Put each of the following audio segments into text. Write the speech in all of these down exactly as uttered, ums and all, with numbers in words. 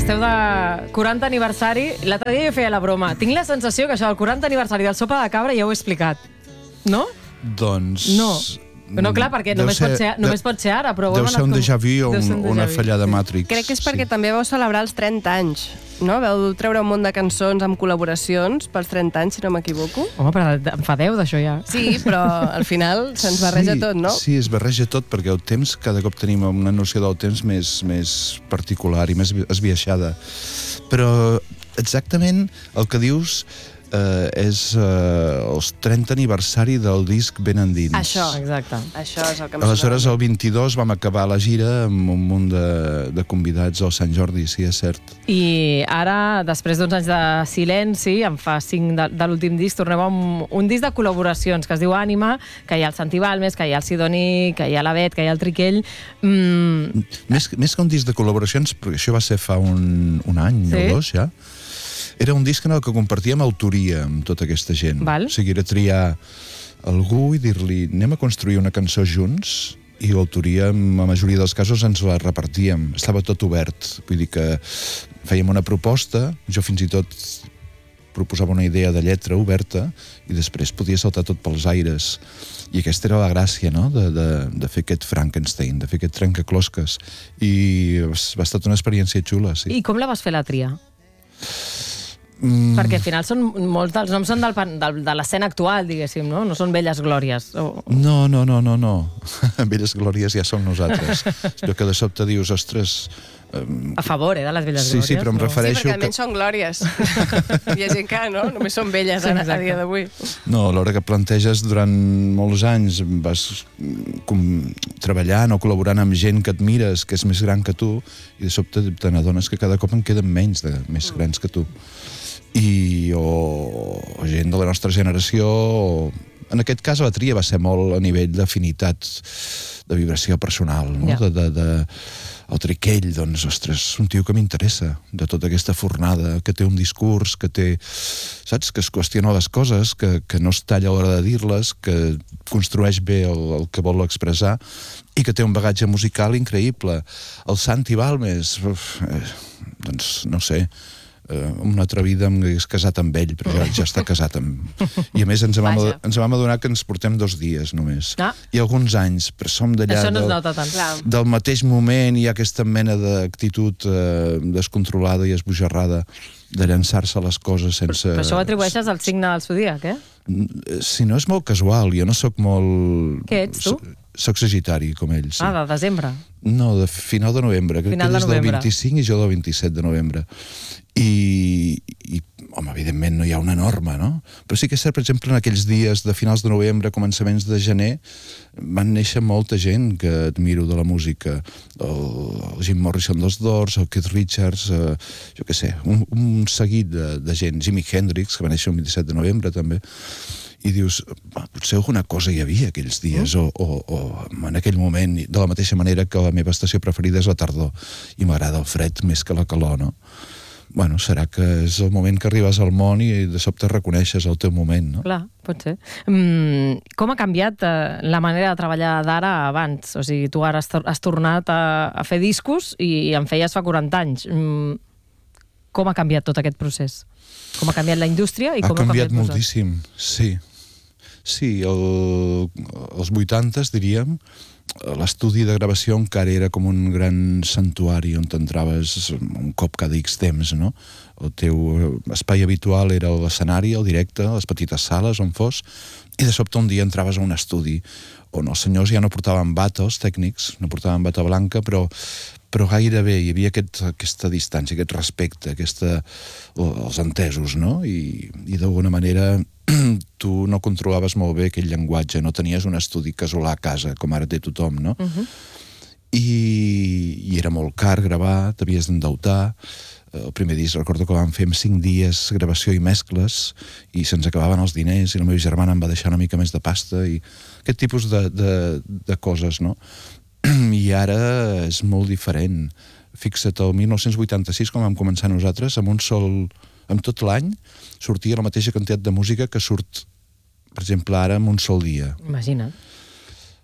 esteu de quaranta aniversari. L'altre dia jo feia la broma. Tinc la sensació que això del quaranta aniversari del Sopa de Cabra ja ho he explicat. No? Doncs... No. No, clar, perquè només, ser, pot ser, només pot ser ara, però... Deu ser un déjà vu o un, una fallada sí. Matrix. Crec que és perquè sí. també vau celebrar els trenta anys, no? Vau treure un munt de cançons amb col·laboracions pels trenta anys, si no m'equivoco. Home, però em fa deu d'això ja. Sí, però al final se'ns barreja sí, tot, no? Sí, es barreja tot, perquè el temps, cada cop tenim una noció del temps més, més particular i més esbiaixada. Però exactament el que dius... Uh, és uh, els trenta aniversari del disc Ben Endins. Això, exacte. Això és el que em Aleshores, el vint-i-dos vam acabar la gira amb un munt de, de convidats al Sant Jordi, sí, és cert. I ara, després d'uns anys de silenci, en fa cinc de, de l'últim disc, tornem a un, un disc de col·laboracions que es diu Ànima, que hi ha el Santi Balmes, que hi ha el Sidoní, que hi ha la Bet, que hi ha el Triquell... Mm. Més, més que un disc de col·laboracions, perquè això va ser fa un, un any sí? o dos, ja, era un disc en el que compartíem autoria amb tota aquesta gent. Val. O sigui, era triar algú i dir-li anem a construir una cançó junts, i l'autoria, en la majoria dels casos, ens la repartíem. Estava tot obert. Vull dir que fèiem una proposta, jo fins i tot proposava una idea de lletra oberta, i després podia saltar tot pels aires. I aquesta era la gràcia, no?, de, de, de fer aquest Frankenstein, de fer aquest trencaclosques. I va estar una experiència xula, sí. I com la vas fer la tria? Mm. Perquè al final són, molts dels noms són del, del, de l'escena actual, diguéssim, no? No són velles glòries. O... No, no, no, no, no. Velles glòries ja som nosaltres. Allò que de sobte dius, ostres... Um... A favor, eh, de les velles sí, glòries. Sí, però em refereixo... Sí, perquè almenys que... són glòries. Hi ha gent que, no? Només són velles a, a dia d'avui. No, a l'hora que planteges durant molts anys vas com, treballant o col·laborant amb gent que admires, que és més gran que tu, i de sobte te n'adones que cada cop en queden menys de més grans que tu. I o, o gent de la nostra generació o... en aquest cas la tria va ser molt a nivell d'afinitat, de vibració personal, no? Yeah. De, de, de... el Triquell, doncs, ostres, un tio que m'interessa de tota aquesta fornada, que té un discurs, que té, saps, que es qüestiona les coses, que, que no es talla a l'hora de dir-les, que construeix bé el, el que vol expressar i que té un bagatge musical increïble. El Santi Balmes, uf, eh, doncs, no sé, Uh, una altra vida em hagués casat amb ell, però ja, ja està casat amb... I a més ens vam, ad... ens vam adonar que ens portem dos dies només. Ah. I alguns anys, però som d'allà... Això no del, es nota tant. Del mateix moment hi ha aquesta mena d'actitud uh, descontrolada i esbojarrada de llançar-se les coses sense... Però això ho atribueixes al signe del zodíac, eh? Si no, és molt casual, jo no sóc molt... Què ets, tu? Soc sagitari, com ell, sí. Ah, de desembre? No, de final de novembre. Crec final que és de del vint-i-cinc i jo del vint-i-set de novembre. I, i, home, evidentment no hi ha una norma, no? Però sí que és cert, per exemple, en aquells dies de finals de novembre, començaments de gener, van néixer molta gent que admiro de la música. El, el Jim Morrison dels Doors, el Keith Richards, eh, jo què sé, un, un seguit de, de gent. Jimi Hendrix, que va néixer el vint-i-set de novembre, també. I dius, potser alguna cosa hi havia aquells dies, mm. o, o, o en aquell moment, de la mateixa manera que la meva estació preferida és la tardor, i m'agrada el fred més que la calor, no? Bueno, serà que és el moment que arribes al món i de sobte reconeixes el teu moment, no? Clar, pot ser. Mm, com ha canviat eh, la manera de treballar d'ara a abans? O sigui, tu ara has, has tornat a, a fer discos i en feies fa quaranta anys. Mm, com ha canviat tot aquest procés? Com ha canviat la indústria i com ha, ha canviat canviat moltíssim, sí. Sí, el, als vuitantes, diríem, l'estudi de gravació encara era com un gran santuari on t'entraves un cop cada X temps, no? El teu espai habitual era l'escenari, el directe, les petites sales on fos, i de sobte un dia entraves a un estudi on els senyors ja no portaven bata, els tècnics, no portaven bata blanca, però, però gairebé hi havia aquest, aquesta distància, aquest respecte, aquesta, els entesos, no? I, i d'alguna manera tu no controlaves molt bé aquell llenguatge, no tenies un estudi casolà a casa, com ara té tothom, no? Uh-huh. I, I era molt car gravar, t'havies d'endeutar. El primer disc recordo que vam fer en cinc dies gravació i mescles i se'ns acabaven els diners i la meva germana em va deixar una mica més de pasta i aquest tipus de, de, de coses, no? I ara és molt diferent. Fixa't, el dinou vuitanta-sis, quan vam començar nosaltres, amb un sol... amb tot l'any sortia la mateixa quantitat de música que surt, per exemple, ara en un sol dia. Imagina't.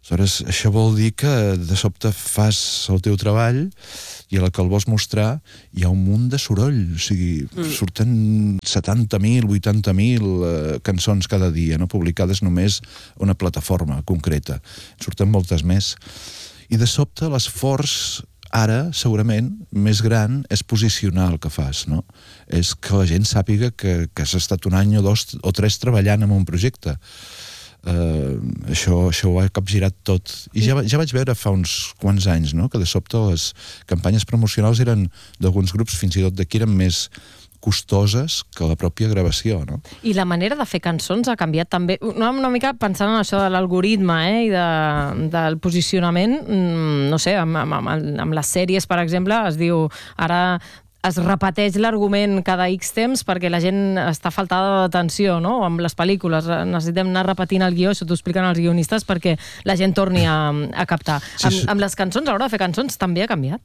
Aleshores, això vol dir que de sobte fas el teu treball i a la que el vols mostrar hi ha un munt de soroll, o sigui, mm. surten setanta mil, vuitanta mil eh, cançons cada dia, no publicades només a una plataforma concreta. Surten moltes més. I de sobte l'esforç ara, segurament, més gran és posicionar el que fas, no? És que la gent sàpiga que, que has estat un any o dos o tres treballant en un projecte. Uh, això, això ho ha capgirat tot. I ja, ja vaig veure fa uns quants anys, no?, que de sobte les campanyes promocionals eren d'alguns grups, fins i tot d'aquí, eren més costoses que la pròpia gravació, no? I la manera de fer cançons ha canviat també, una, una mica pensant en això de l'algoritme, eh, i de, del posicionament, no sé, amb, amb, amb les sèries, per exemple, es diu, ara es repeteix l'argument cada X temps perquè la gent està faltada d'atenció, no? Amb les pel·lícules necessitem anar repetint el guió, això t'ho expliquen els guionistes, perquè la gent torni a, a captar. Sí, sí. Amb, amb les cançons, a l'hora de fer cançons, també ha canviat?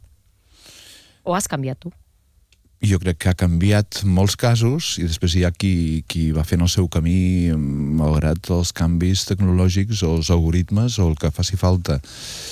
O has canviat tu? Jo crec que ha canviat molts casos i després hi ha qui, qui va fent el seu camí malgrat els canvis tecnològics o els algoritmes o el que faci falta.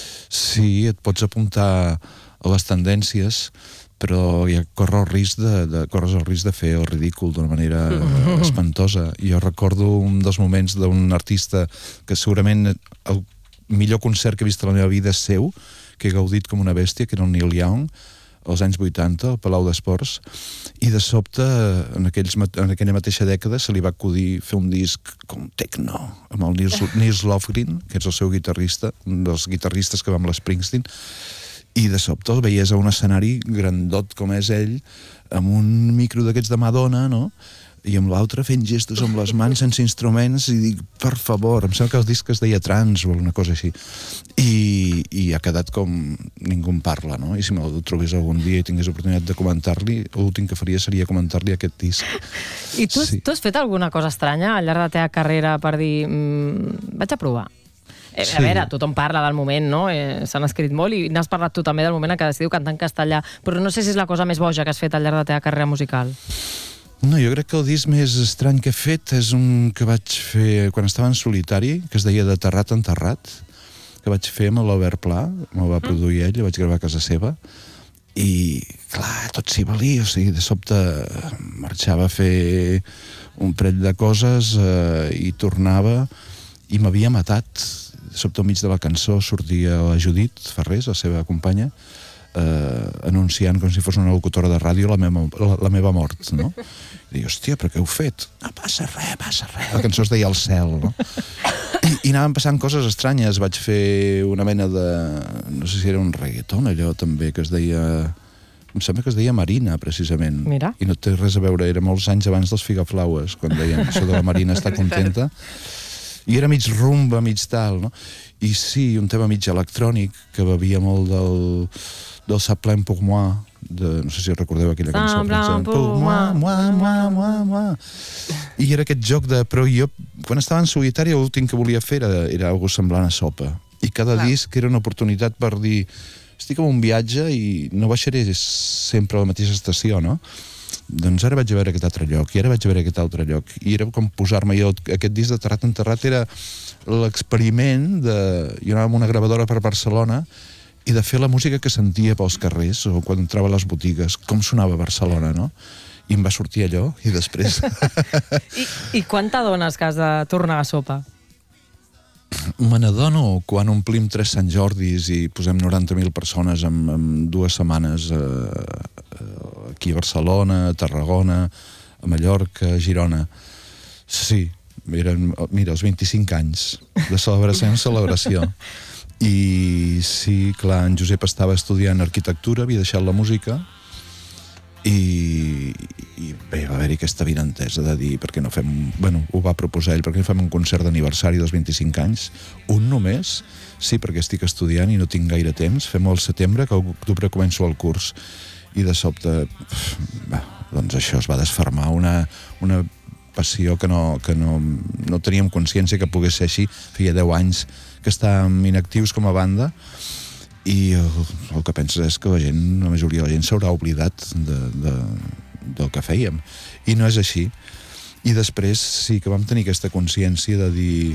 Sí, et pots apuntar a les tendències, però ja corre el risc de, de, corres el risc de fer el ridícul d'una manera espantosa. Jo recordo un dels moments d'un artista que segurament el millor concert que he vist a la meva vida és seu, que he gaudit com una bèstia, que era el Neil Young, als anys vuitanta, al Palau d'Esports, i de sobte, en, aquells, en aquella mateixa dècada, se li va acudir fer un disc com techno, amb el Nils, Nils Lofgren, que és el seu guitarrista, un dels guitarristes que va amb l'Springsteen, i de sobte el veies a un escenari grandot com és ell, amb un micro d'aquests de Madonna, no?, i amb l'altre fent gestos amb les mans sense instruments, i dic, per favor, em sembla que el disc es deia Trans o alguna cosa així, i, i ha quedat com ningú en parla, no? I si me'l trobés algun dia i tingués oportunitat de comentar-li, l'últim que faria seria comentar-li aquest disc. I tu, sí. tu has fet alguna cosa estranya al llarg de la teva carrera per dir, mmm, vaig a provar? Eh, sí. A veure, tothom parla del moment, no? Eh, s'han escrit molt i n'has parlat tu també del moment en què decidiu cantar en castellà, però no sé si és la cosa més boja que has fet al llarg de la teva carrera musical. No, jo crec que el disc més estrany que he fet és un que vaig fer quan estava en solitari, que es deia De terrat en terrat, que vaig fer amb l'Albert Pla, me'l va produir ell, el vaig gravar a casa seva, i clar, tot s'hi valia, o sigui, de sobte marxava a fer un parell de coses eh, i tornava i m'havia matat. De sobte al mig de la cançó sortia la Judit Ferrés, la seva companya, eh, anunciant com si fos una locutora de ràdio la meva, la, la meva mort, no? I dic, hòstia, però què heu fet? No passa res, passa res. La cançó es deia El cel, no? I, i anaven passant coses estranyes. Vaig fer una mena de... no sé si era un reggaeton, allò també, que es deia... em sembla que es deia Marina, precisament. Mira. I no té res a veure, era molts anys abans dels Figaflaues, quan deien això de la Marina està contenta. I era mig rumba, mig tal, no? I sí, un tema mig electrònic, que bevia molt del, del Ça Plaint pour moi, de, no sé si recordeu aquella cançó. Ça Plaint pour moi, moi, moi, moi, moi. I era aquest joc de... Però jo, quan estava en solitari, l'últim que volia fer era, era algo semblant a Sopa. I cada Clar. disc era una oportunitat per dir... estic en un viatge i no baixaré sempre a la mateixa estació, no? Doncs ara vaig a veure aquest altre lloc, i ara vaig a veure aquest altre lloc. I era com posar-me jo, aquest disc de Terrat en Terrat era l'experiment de... Jo anava amb una gravadora per Barcelona i de fer la música que sentia pels carrers o quan entrava a les botigues, com sonava Barcelona, no? I em va sortir allò, i després... I, I quan t'adones que has de tornar a Sopa? Me n'adono quan omplim tres Sant Jordis i posem noranta mil persones en, en dues setmanes eh, aquí a Barcelona, a Tarragona, a Mallorca, a Girona. Sí, eren, mira, els vint-i-cinc anys de celebració en celebració. I sí, clar, en Josep estava estudiant arquitectura, havia deixat la música, i, i bé, va haver-hi aquesta avinentesa de dir, per què no fem... Bueno, ho va proposar ell, per què no fem un concert d'aniversari dels vint-i-cinc anys? Un només? Sí, perquè estic estudiant i no tinc gaire temps. Fem-ho al setembre, que a l'octubre començo el curs. I de sobte, bé, doncs això es va desfermar, una, una passió que, no, que no, no teníem consciència que pogués ser així. Feia deu anys que estàvem inactius com a banda, i el, el que penses és que la gent, la majoria de la gent s'haurà oblidat de, de, del que fèiem. I no és així. I després sí que vam tenir aquesta consciència de dir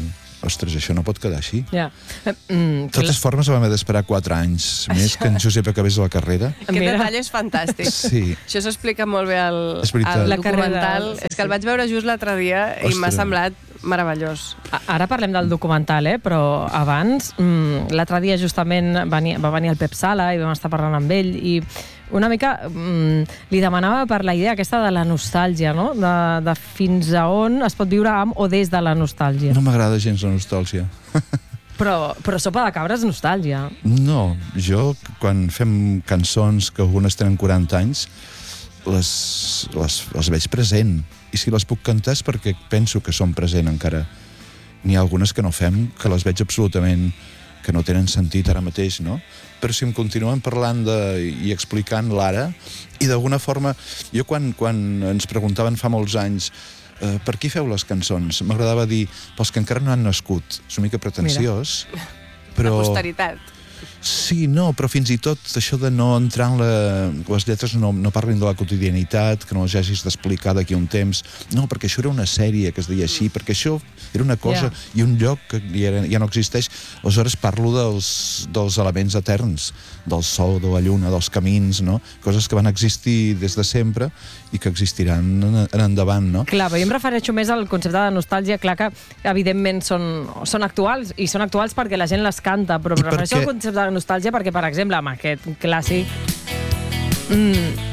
ostres, això no pot quedar així. Ja. Mm, De totes formes, vam haver d'esperar quatre anys més que en Josep acabés la carrera. Aquest Mira. detall és fantàstic. Sí. Això s'explica molt bé al, És veritat. al La carrera, documental. sí, És que el vaig veure just l'altre dia i Ostres. m'ha semblat meravellós. A- Ara parlem del documental, eh? Però abans, mm, l'altre dia justament venia, va venir el Pep Sala i vam estar parlant amb ell i una mica mm, li demanava per la idea aquesta de la nostàlgia, no? De, de fins a on es pot viure amb o des de la nostàlgia. No m'agrada gens la nostàlgia. Però, però Sopa de Cabra és nostàlgia. No, jo, quan fem cançons que algunes tenen quaranta anys, les, les, les veig present. I si les puc cantar és perquè penso que són present encara. N'hi ha algunes que no fem, que les veig absolutament que no tenen sentit ara mateix, no? Però si em continuen parlant de, i explicant l'ara, i d'alguna forma, jo quan, quan ens preguntaven fa molts anys eh, per qui feu les cançons, m'agradava dir pels que encara no han nascut. És una mica pretensiós, però... La posteritat. Sí, no, però fins i tot això de no entrar en la... les lletres no, no parlin de la quotidianitat, que no les hagis d'explicar d'aquí un temps. No, perquè això era una sèrie que es deia així, perquè això era una cosa Yeah. i un lloc que ja, ja no existeix. Aleshores parlo dels, dels elements eterns, del sol, de la lluna, dels camins, no? Coses que van existir des de sempre i que existiran en, en endavant, no? Clar, però jo em refereixo més al concepte de nostàlgia, clar que evidentment són, són actuals, i són actuals perquè la gent les canta, però em I refereixo perquè- al concepte de nostàlgia perquè, per exemple, amb aquest clàssic... Mm,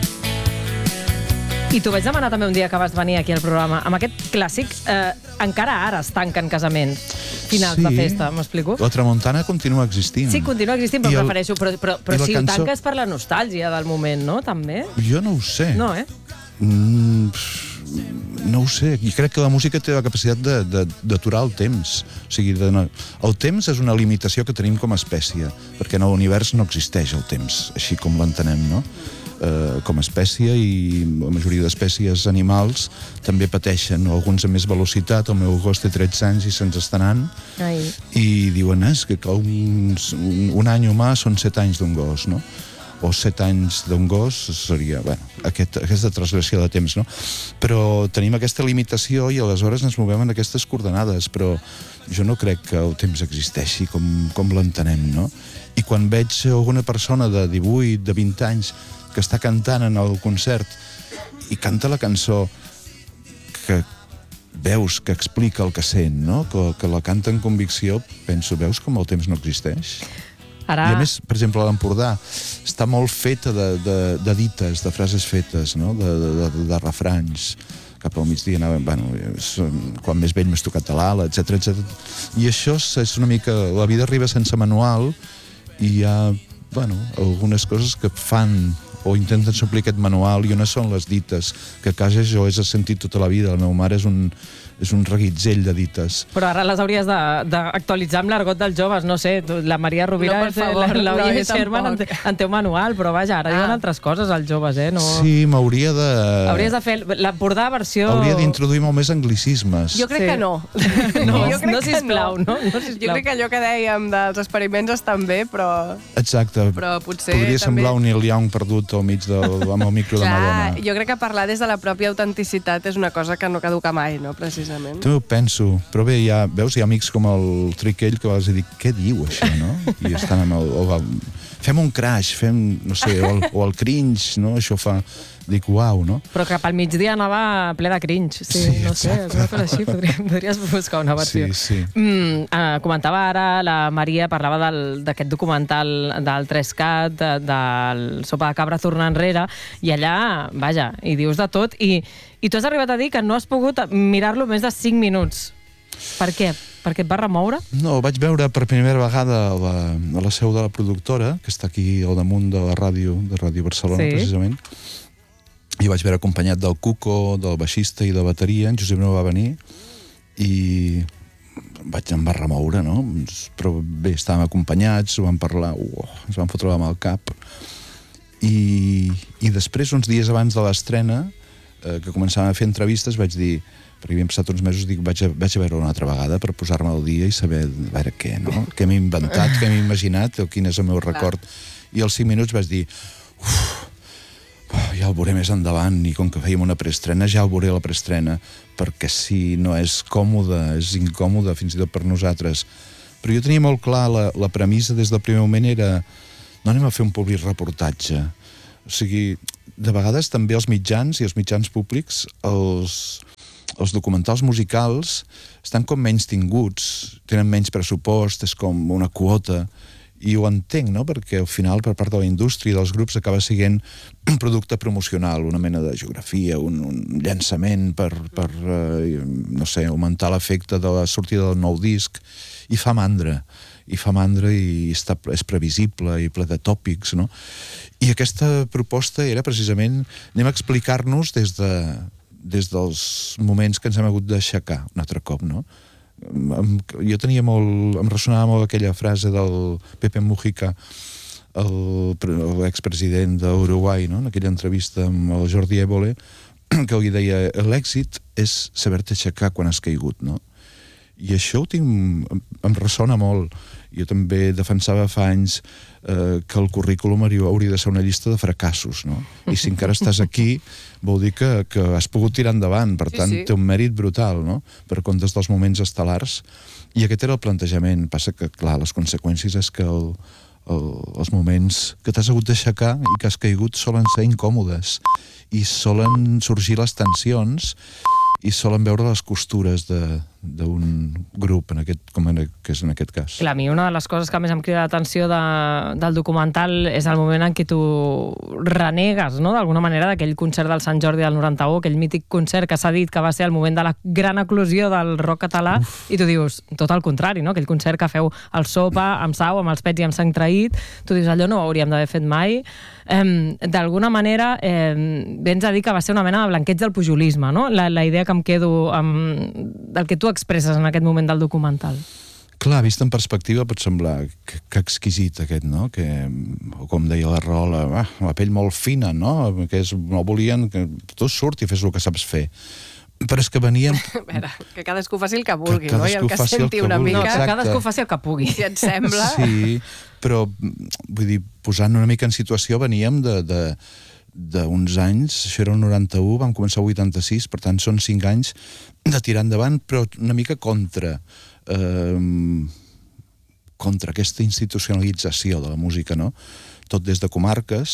i t'ho vaig demanar també un dia que vas venir aquí al programa. Amb aquest clàssic, eh, encara ara es tanquen casaments, finals Sí. de festa, m'explico? La tramuntana continua existint. Sí, continua existint, però I em el- refereixo. Però, però, però i la si ho cançó- tanques per la nostàlgia del moment, no? També? Jo no ho sé. No, eh? Mm, no ho sé, i crec que la música té la capacitat de, de, d'aturar el temps. O sigui, de no... el temps és una limitació que tenim com a espècie, perquè en l'univers no existeix el temps, així com l'entenem, no? Eh, com a espècie, i la majoria d'espècies animals també pateixen, alguns amb més velocitat. El meu gos té tretze anys i se'ns està anant, Ai. i diuen eh, és que uns, un, un any humà són set anys d'un gos, no? O set anys d'un gos seria, bueno, aquest, aquesta transgressió de temps, no? Però tenim aquesta limitació i aleshores ens movem en aquestes coordenades, però jo no crec que el temps existeixi com, com l'entenem, no? I quan veig alguna persona de divuit, de vint anys que està cantant en el concert i canta la cançó que veus que explica el que sent, no? Que, que la canta en convicció, penso, veus com el temps no existeix? Ara... I a més, per exemple, a l'Empordà està molt feta de, de, de dites, de frases fetes, no? de, de, de, de refranys. Cap al migdia anàvem, bueno, és, quan més vell més tocat a l'ala, etcètera, etcètera. I això és una mica... La vida arriba sense manual i hi ha, bueno, algunes coses que fan o intenten suplir aquest manual, i unes són les dites, que a casa jo he sentit tota la vida. La meva mare és un, és un reguitzell de dites. Però ara les hauries de- d'actualitzar amb l'argot dels joves, no sé, tu, la Maria Rovira, No, per favor, la, la no, Oye jo Sherman en, tampoc. té- en té un manual, però vaja, ara Ah. diuen altres coses els joves, eh? No... Sí, m'hauria de... Hauries de fer l'Empordà versió... Hauria d'introduir molt més anglicismes. Jo crec Sí. que no. No, Jo crec no, que sisplau, no, no, sisplau. Jo crec que allò que dèiem dels experiments estan bé, però... Exacte. Però potser Podria també- semblar un Neil Young perdut al mig del, amb el micro de Clar, Madonna. jo crec que parlar des de la pròpia autenticitat és una cosa que no caduca mai, no? Precisament. També ho penso, però bé, hi ha, veus, hi ha amics com el Triquell que vas a dir, què diu això, no? I estan amb el... O, el fem un crash, fem, no sé, o el, o el cringe, no? Això fa... Dic, uau, no? Però cap al migdia anava ple de cringe. Sí, Sí, no sé, exacte. és una cosa així, podria, podries buscar una versió. Sí, sí. Mm, eh, comentava ara, la Maria parlava del- d'aquest documental del tres cat, de, del Sopa de Cabra tornar enrere, i allà, vaja, hi dius de tot, i, i tu has arribat a dir que no has pogut mirar-lo més de cinc minuts. Per què? Perquè et va remoure? No, vaig veure per primera vegada a la, a la seu de la productora, que està aquí al damunt de la ràdio, de Ràdio Barcelona, Sí. precisament, i vaig veure acompanyat del Cuco, del baixista i de bateria. En Josep no va venir i vaig, em va remoure, no? Però bé, estàvem acompanyats, ho vam parlar, uh, ens vam fotre amb el cap. I, i després, uns dies abans de l'estrena, eh, que començàvem a fer entrevistes, vaig dir, perquè havíem passat uns mesos, dic, vaig a, vaig a veure una altra vegada per posar-me al dia i saber, a veure què, no? Què m'he inventat, què m'he imaginat, o quin és el meu record. I als cinc minuts vaig dir, uf, ja el veuré més endavant, i com que fèiem una preestrena, ja el veuré la preestrena, perquè si no és còmode, és incòmode fins i tot per nosaltres. Però jo tenia molt clar, la, la premissa des del primer moment era no anem a fer un public reportatge. O sigui, de vegades també els mitjans i els mitjans públics, els, els documentals musicals estan com menys tinguts, tenen menys pressupost, és com una quota, i ho entenc, no?, perquè al final per part de la indústria i dels grups acaba sent un producte promocional, una mena de geografia, un, un llançament per, per eh, no sé, augmentar l'efecte de la sortida del nou disc, i fa mandra, i fa mandra i està, és previsible i ple de tòpics, no? I aquesta proposta era precisament anem a explicar-nos des de des dels moments que ens hem hagut d'aixecar un altre cop, no? Jo tenia molt, em ressonava molt aquella frase del Pepe Mujica, l'expresident d'Uruguai, no?, en aquella entrevista amb el Jordi Évole, que li deia, l'èxit és saber-te aixecar quan has caigut, no? I això ho tinc, em ressona molt. Jo també defensava fa anys eh, que el currículum hauria de ser una llista de fracassos, no? I si encara estàs aquí, vol dir que, que has pogut tirar endavant, per tant, sí, sí. Té un mèrit brutal, no?, per comptes dels moments estel·lars. I aquest era el plantejament. Passa que, clar, les conseqüències és que el, el, els moments que t'has hagut d'aixecar i que has caigut solen ser incòmodes i solen sorgir les tensions i solen veure les costures d'un grup, en aquest, com en, que és en aquest cas. Clar, a mi una de les coses que més em crida l'atenció de, del documental és el moment en què tu renegues, no?, d'alguna manera, d'aquell concert del Sant Jordi del noranta-u, aquell mític concert que s'ha dit que va ser el moment de la gran eclosió del rock català. Uf. I tu dius, tot el contrari, no?, aquell concert que feu al Sopa, amb Sau, amb els Pets i amb Sant Traït, tu dius, allò no ho hauríem d'haver fet mai. Eh, d'alguna manera, eh, vens a dir que va ser una mena de blanqueig del pujolisme, no?, la, la idea que em quedo amb, del que tu expresses en aquest moment del documental. Clar, vist en perspectiva pot semblar que, que exquisit aquest, no?, que, com deia la Rahola, ah, la pell molt fina, no?, que és, no volien que tu surt i fes el que saps fer. Però és que veníem... A veure, que cadascú faci el que vulgui, que no?, i el que senti el que una vulgui. mica... No, que cadascú faci el que pugui. Si et sembla... Sí, però, vull dir, posant una mica en situació, veníem de... de d'uns anys, això era el noranta-u, vam començar el vuitanta-sis, per tant són cinc anys de tirar endavant, però una mica contra eh, contra aquesta institucionalització de la música, no? Tot des de comarques,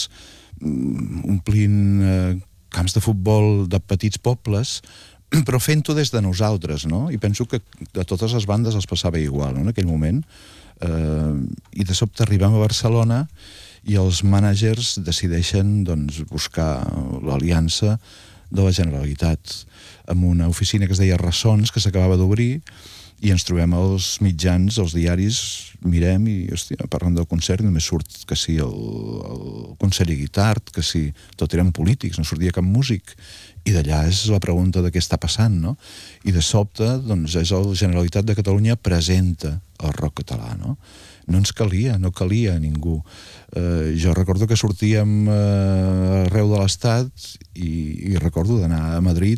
omplint eh, camps de futbol de petits pobles, però fent-ho des de nosaltres, no? I penso que a totes les bandes els passava igual, no?, en aquell moment. Eh, I de sobte arribem a Barcelona i els mànagers decideixen, doncs, buscar l'aliança de la Generalitat amb una oficina que es deia Ressons, que s'acabava d'obrir, i ens trobem els mitjans, els diaris, mirem i, hòstia, parlant del concert, només surt que sí el, el Consell Guitart, que sí, tot eren polítics, no sortia cap músic. I d'allà és la pregunta de què està passant, no? I de sobte, doncs, és la Generalitat de Catalunya presenta el rock català, no? No ens calia, no calia a ningú. Eh, jo recordo que sortíem eh, arreu de l'Estat i, i recordo d'anar a Madrid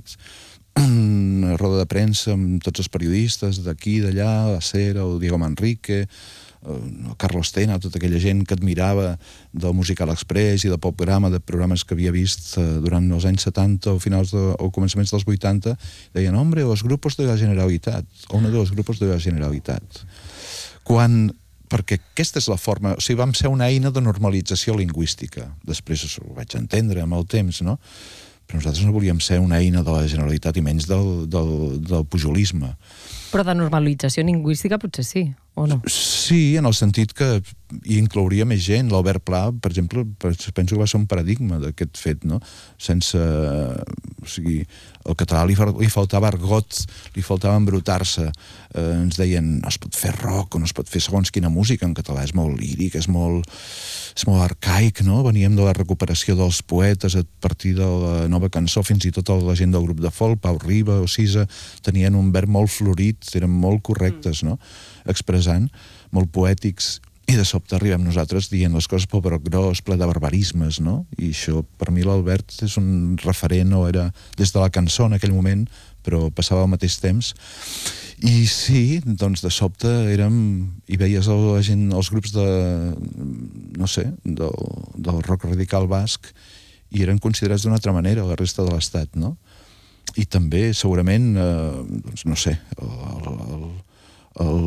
una roda de premsa amb tots els periodistes d'aquí, d'allà, la Cera, el Diego Manrique, el Carlos Tena, tota aquella gent que admirava del Musical Express i del Popgrama, de programes que havia vist eh, durant els anys setanta o finals de, o començaments dels vuitanta, deien, hombre, els grupos de la Generalitat, o uno de los grupos de la Generalitat. Quan perquè aquesta és la forma, o sigui, vam ser una eina de normalització lingüística. Després ho vaig entendre amb el temps, no? Però nosaltres no volíem ser una eina de la Generalitat i menys del, del, del pujolisme. Però de normalització lingüística potser sí, o no? Sí, en el sentit que hi inclouria més gent. L'Albert Pla, per exemple, penso que va ser un paradigma d'aquest fet, no? Sense... O sigui, al català li, li faltava argot, li faltava embrutar-se. Eh, ens deien, no es pot fer rock, o no es pot fer segons quina música en català. És molt líric, és molt, és molt arcaic, no? Veníem de la recuperació dels poetes a partir de la nova cançó, fins i tot la gent del grup de folk, Pau Riba o Cisa, tenien un verb molt florit, eren molt correctes, no? Expressant, molt poètics. I de sobte arribem nosaltres dient les coses pel broc gros, ple de barbarismes, no? I això, per mi, l'Albert és un referent, o era des de la cançó en aquell moment, però passava al mateix temps. I sí, doncs de sobte érem... I veies la gent, els grups de... no sé, del, del rock radical basc, i eren considerats d'una altra manera a la resta de l'Estat, no? I també, segurament, eh, doncs no sé, el, el, el,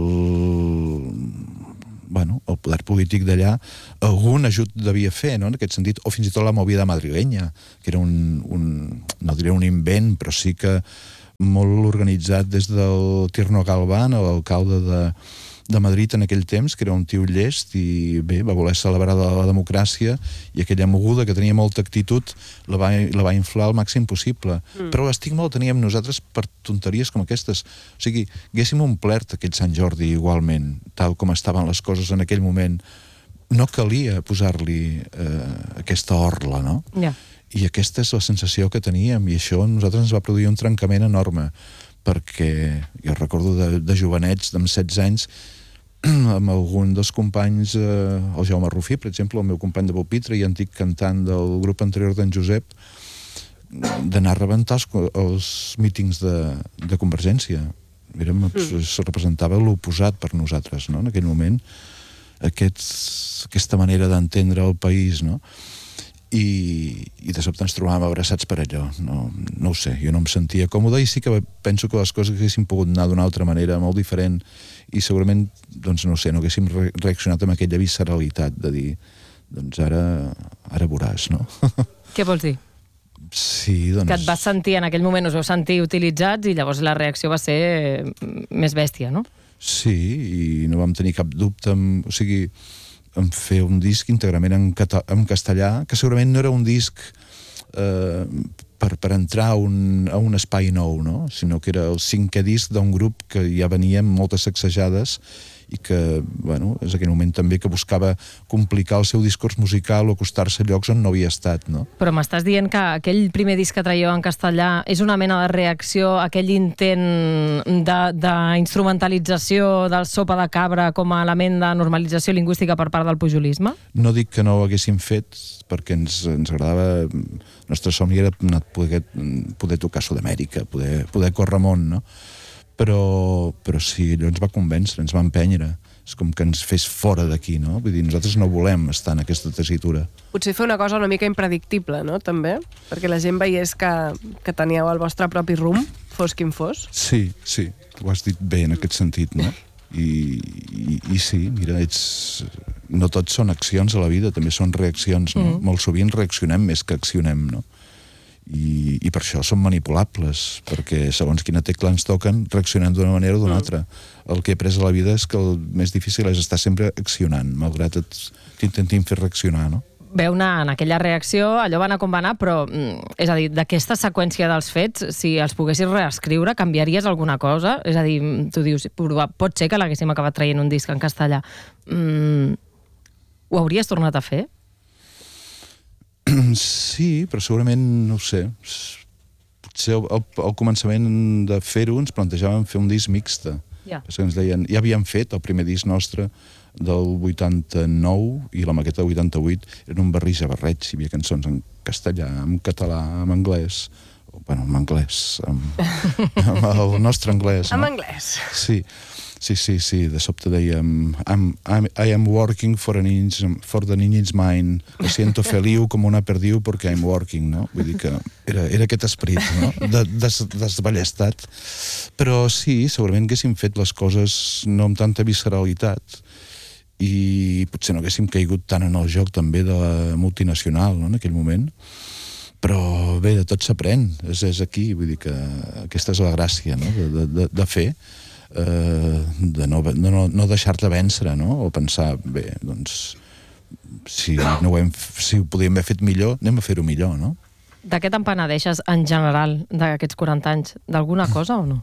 bueno, el poder polític d'allà algun ajut devia fer, no?, en aquest sentit, o fins i tot la movida madrilenya, que era un, un no diré un invent, però sí que molt organitzat des del Tierno Galván, l'alcalde de, de Madrid en aquell temps, que era un tio llest i bé, va voler celebrar la, la democràcia, i aquella moguda que tenia molta actitud la va, la va inflar al màxim possible. Mm. Però l'estigma el teníem nosaltres per tonteries com aquestes. O sigui, haguéssim omplert aquell Sant Jordi igualment, tal com estaven les coses en aquell moment. No calia posar-li eh, aquesta orla, no? Ja. I aquesta és la sensació que teníem, i això a nosaltres ens va produir un trencament enorme, perquè jo recordo de, de jovenets, d'amb setze anys, amb algun dels companys, eh, el Jaume Rufí, per exemple, el meu company de pupitre i antic cantant del grup anterior d'en Josep, d'anar a rebentar els, els mítings de, de Convergència. Érem, mm. Se representava l'oposat per nosaltres, no?, en aquell moment, Aquests, aquesta manera d'entendre el país, no? I, i de sobte ens trobàvem abraçats per allò. No, no ho sé, jo no em sentia còmode i sí que penso que les coses haguessin pogut anar d'una altra manera, molt diferent, i segurament, doncs no ho sé, no haguéssim re reaccionat amb aquella visceralitat de dir, doncs ara, ara veuràs, no? Què vols dir? Sí, doncs... Que et vas sentir, en aquell moment us vau sentir utilitzats i llavors la reacció va ser més bèstia, no? Sí, i no vam tenir cap dubte en, o sigui, en fer un disc íntegrament en, en castellà, que segurament no era un disc eh, per, per entrar a un, a un espai nou, no? Sinó que era el cinquè disc d'un grup que ja venia amb moltes sacsejades i que, bueno, és aquell moment també que buscava complicar el seu discurs musical o acostar-se a llocs on no havia estat, no? Però m'estàs dient que aquell primer disc que traieu en castellà és una mena de reacció a aquell intent d'instrumentalització del sopa de cabra com a element de normalització lingüística per part del pujolisme? No dic que no ho haguéssim fet, perquè ens, ens agradava... El nostre somni era poder, poder tocar Sud-amèrica, poder, poder córrer món, no? Però, però sí, allò ens va convèncer, ens va empènyer. És com que ens fes fora d'aquí, no? Vull dir, nosaltres no volem estar en aquesta tessitura. Potser fer una cosa una mica impredictible, no?, també? Perquè la gent veiés que, que teníeu el vostre propi rumb, fos quin fos. Sí, sí, ho has dit bé en aquest sentit, no? I, i, i sí, mira, ets... no tot són accions a la vida, també són reaccions, no? Mm. Molt sovint reaccionem més que accionem, no? I, i per això són manipulables, perquè segons quina tecla ens toquen reaccionem d'una manera o d'una mm. altra. El que he après a la vida és que el més difícil és estar sempre accionant, malgrat t'intentin fer reaccionar, no? Veu anar en aquella reacció, allò va anar com va anar, però, és a dir, d'aquesta seqüència dels fets, si els poguessis reescriure, canviaries alguna cosa? És a dir, tu dius, pot ser que l'haguéssim acabat traient un disc en castellà. Mm, ho hauries tornat a fer? Sí, però segurament, no ho sé, potser al, al començament de fer-ho ens plantejàvem fer un disc mixte. Ja. Perquè ens deien, ja havíem fet el primer disc nostre del vuitanta-nou i la maqueta del vuitanta-vuit eren un barrig a barreig, hi havia cançons en castellà, en català, en anglès, bueno, en anglès, amb, amb el nostre anglès. En no? anglès. Sí. Sí, sí, sí, de sobte dèiem I'm, I'm, I am working for, an inch, for the ninja's mind. Me siento feliu com una perdiu perquè I'm working, no? Vull dir que era, era aquest esperit, no? De, des, desballestat. Però sí, segurament haguéssim fet les coses no amb tanta visceralitat i potser no haguéssim caigut tant en el joc també de la multinacional, no?, en aquell moment. Però bé, de tot s'aprèn, és, és aquí, vull dir que aquesta és la gràcia, no?, de, de, de fer. Uh, de no, no, no deixar-te vèncer, no? O pensar, bé, doncs si, no ho hem, si ho podíem haver fet millor, anem a fer-ho millor, no? De què te'n penedeixes en general d'aquests quaranta anys? D'alguna cosa o no?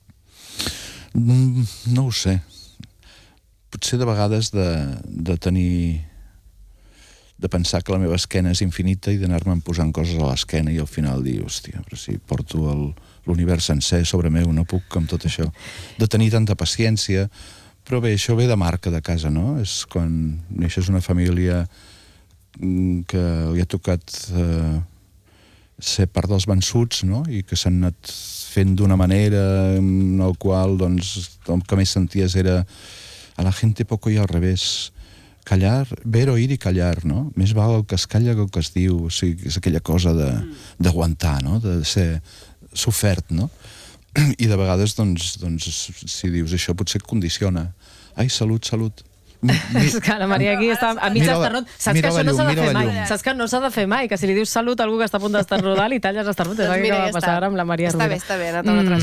Mm, no ho sé. Potser de vegades de, de tenir de pensar que la meva esquena és infinita i d'anar-me'n posant coses a l'esquena i al final dir, hòstia, però si porto el l'univers sencer sobre meu, no puc amb tot això. De tenir tanta paciència, però bé, això ve de marca de casa, no? És quan neixes una família que li ha tocat eh, ser part dels vençuts, no? I que s'han anat fent d'una manera en el qual, doncs, el que més senties era a la gente poco y al revés, callar, ver, oír i callar, no? Més val el que es calla que el que es diu, o sigui, és aquella cosa d'aguantar, no? De ser sofert, no? I de vegades, doncs, doncs, si dius això potser et condiciona. Ai, salut, salut. És que la Maria aquí està a mig esternut. Saps que això no s'ha de fer mai. Saps que no s'ha de fer mai, que si li dius salut a algú que està a punt d'esternudar, li talles l'esternut. És el que va passar amb la Maria Rovira. Està bé, està bé, ha anat a una